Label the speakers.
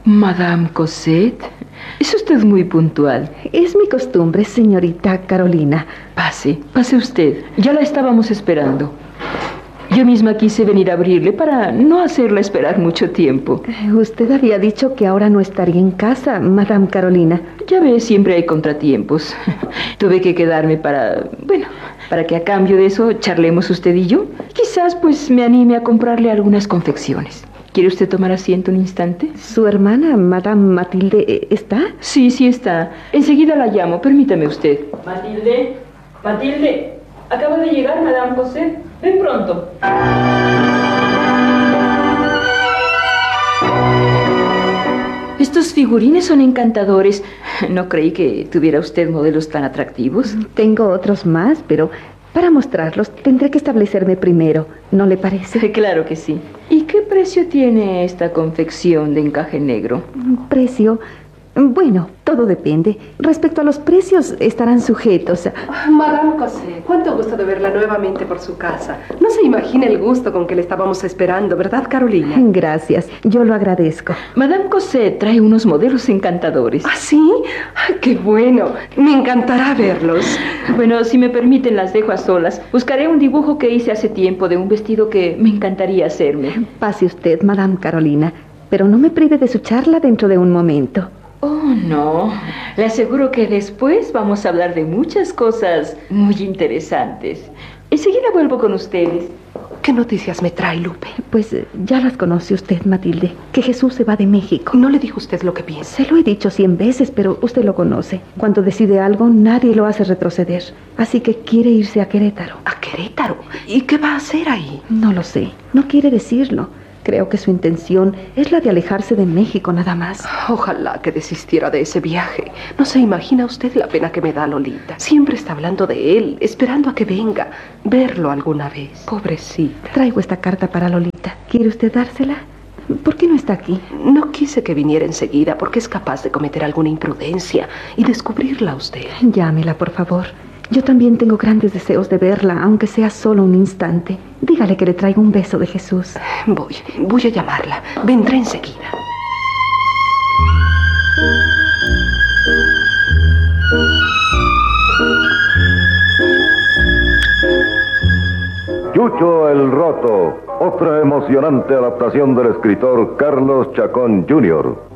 Speaker 1: Madame Cosette, es usted muy puntual.
Speaker 2: Es mi costumbre, señorita Carolina.
Speaker 1: Pase usted. Ya la estábamos esperando. Yo misma quise venir a abrirle para no hacerla esperar mucho tiempo.
Speaker 2: Usted había dicho que ahora no estaría en casa, Madame Carolina.
Speaker 1: Ya ve, siempre hay contratiempos. Tuve que quedarme para que a cambio de eso charlemos usted y yo. Quizás pues me anime a comprarle algunas confecciones. ¿Quiere usted tomar asiento un instante?
Speaker 2: ¿Su hermana, Madame Matilde, está?
Speaker 1: Sí, está. Enseguida la llamo, permítame usted. Matilde, acaba de llegar Madame Cosette. Ven pronto. Estos figurines son encantadores. No creí que tuviera usted modelos tan atractivos.
Speaker 2: Tengo otros más, pero para mostrarlos tendré que establecerme primero. ¿No le parece?
Speaker 1: Claro que sí. ¿Y qué precio tiene esta confección de encaje negro?
Speaker 2: ¿Precio? Bueno, todo depende. Respecto a los precios, estarán sujetos a...
Speaker 3: Madame Cosette, cuánto gusto de verla nuevamente por su casa. No se imagina el gusto con que le estábamos esperando, ¿verdad, Carolina?
Speaker 2: Gracias, yo lo agradezco.
Speaker 1: Madame Cosette trae unos modelos encantadores.
Speaker 3: ¿Ah, sí? Ay, qué bueno. Me encantará verlos.
Speaker 1: Bueno, si me permiten, las dejo a solas. Buscaré un dibujo que hice hace tiempo de un vestido que me encantaría hacerme.
Speaker 2: Pase usted, Madame Carolina, pero no me prive de su charla dentro de un momento.
Speaker 1: Oh, no. Le aseguro que después vamos a hablar de muchas cosas muy interesantes. Enseguida vuelvo con ustedes.
Speaker 3: ¿Qué noticias me trae, Lupe?
Speaker 2: Pues ya las conoce usted, Matilde, que Jesús se va de México.
Speaker 3: ¿No le dijo usted lo que piensa?
Speaker 2: Se lo he dicho 100 veces, pero usted lo conoce. Cuando decide algo, nadie lo hace retroceder. Así que quiere irse a Querétaro.
Speaker 3: ¿A Querétaro? ¿Y qué va a hacer ahí?
Speaker 2: No lo sé. No quiere decirlo. Creo que su intención es la de alejarse de México nada más.
Speaker 3: Ojalá que desistiera de ese viaje. No se imagina usted la pena que me da Lolita. Siempre está hablando de él, esperando a que venga. Verlo alguna vez. Pobrecita.
Speaker 2: Traigo esta carta para Lolita. ¿Quiere usted dársela? ¿Por qué no está aquí?
Speaker 3: No quise que viniera enseguida porque es capaz de cometer alguna imprudencia y descubrirla a usted.
Speaker 2: Llámela, por favor. Yo también tengo grandes deseos de verla, aunque sea solo un instante. Dígale que le traigo un beso de Jesús.
Speaker 3: Voy a llamarla. Vendré enseguida.
Speaker 4: Chucho el Roto, otra emocionante adaptación del escritor Carlos Chacón Jr.